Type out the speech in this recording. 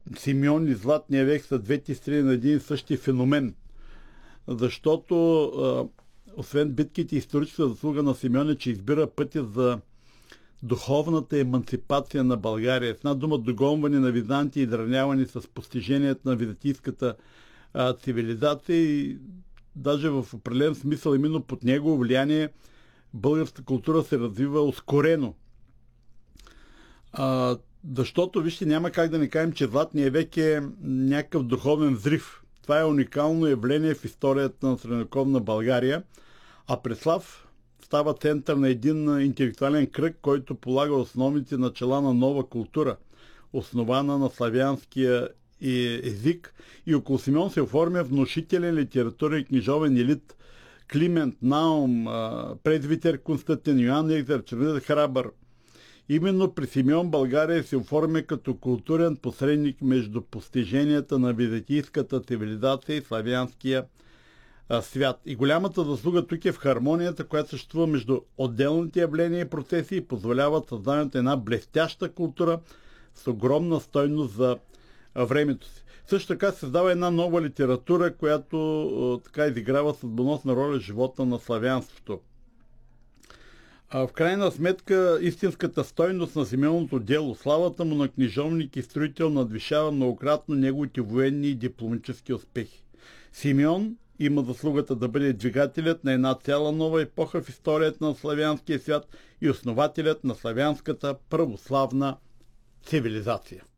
Симеон и Златния век са двете страни на един и същи феномен. Защото освен битките и историческа заслуга на Симеон е, че избира пътя за духовната еманципация на България. В една дума догонване на Византия и изравняване с постиженията на византийската цивилизация и даже в определен смисъл именно под негово влияние българската култура се развива ускорено. Защото, вижте, няма как да не кажем, че Златния век е някакъв духовен взрив. Това е уникално явление в историята на средновековна България. А Преслав става център на един интелектуален кръг, който полага основните начала на нова култура, основана на славянския език, и около Симеон се оформя внушителен литературен и книжовен елит. Климент, Наум, презвитер Константин, Йоан Екзар, Чернец Храбър. Именно при Симеон България се оформя като културен посредник между постиженията на византийската цивилизация и славянския свят. И голямата заслуга тук е в хармонията, която съществува между отделните явления и процеси и позволяват създаването една блестяща култура с огромна стойност за времето си. Също така се създава една нова литература, която така изиграва съдбоносна роля в живота на славянството. В крайна сметка, истинската стойност на Симеоновото дело, славата му на книжовник и строител надвишава многократно неговите военни и дипломатически успехи. Симеон има заслугата да бъде двигателят на една цяла нова епоха в историята на славянския свят и основателят на славянската православна цивилизация.